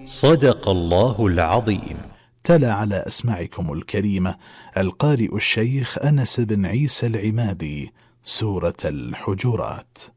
صدق الله العظيم. تلا على أسماعكم الكريمة القارئ الشيخ أنس بن عيسى العمادي سورة الحجرات.